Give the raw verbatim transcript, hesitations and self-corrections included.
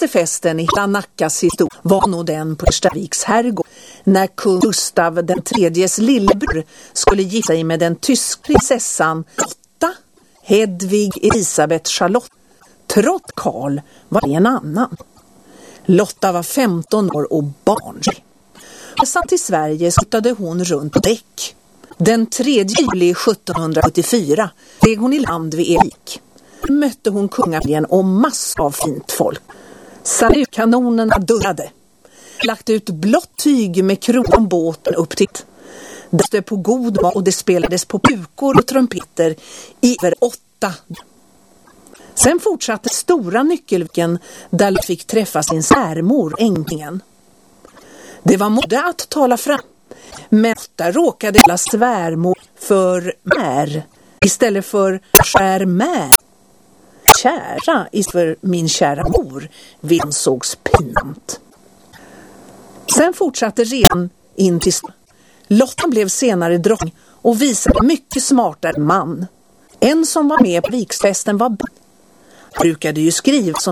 viktigaste festen i hela Nackas historia var nog den på Erstaviks herrgård, när kung Gustav den tredjes lillebror skulle gifta sig med den tyska prinsessan Lotta, Hedvig Elisabeth Charlotte. Trots Karl var det en annan. Lotta var femton år och barnslig. Resan till Sverige flyttade hon runt på däck. Den tredje juli sjuttonhundrasjuttiofyra steg hon i land vid Evik. Mötte hon kungafamiljen och massor av fint folk. Salutkanonerna durrade. Lagt ut blått tyg med krok om båten upp till. Det på god mat och det spelades på pukor och trumpeter i över åtta. Sen fortsatte stora nyckelviken där Lott fick träffa sin svärmor, änklingen. Det var mode att tala fram, men där råkade hela svärmor för mär istället för skärmär. Kära istället för min kära mor, vi ansågs pinsamt. Sen fortsatte redan in till Lotta blev senare drottning och visade mycket smartare man. En som var med på vigsfesten var brukade ju skriva som